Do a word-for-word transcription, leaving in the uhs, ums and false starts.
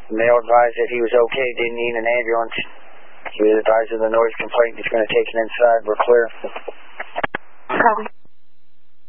The male advised that he was okay, didn't need an ambulance. He was advised of the noise complaint. He's going to take it inside. We're clear. Copy.